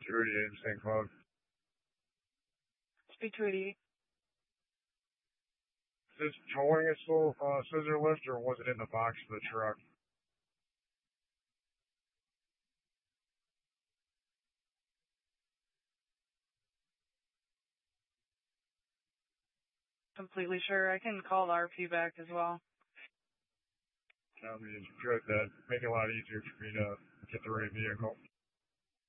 288 in St. Cloud. Speak 288. Is this towing a slow scissor lift, or was it in the box of the truck? Completely sure. I can call RP back as well. I mean, it's good. That make it a lot easier for me to get the right vehicle.